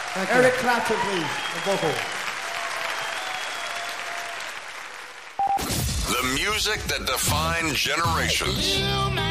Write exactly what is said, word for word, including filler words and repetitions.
Thank you. Eric Clapton, please. The vocal. The music that defined generations.